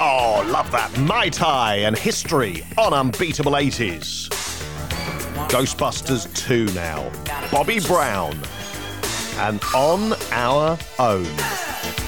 Oh, love that. Mai Tai and history on Unbeatable 80s. Ghostbusters 2 now. Bobby Brown and On Our Own.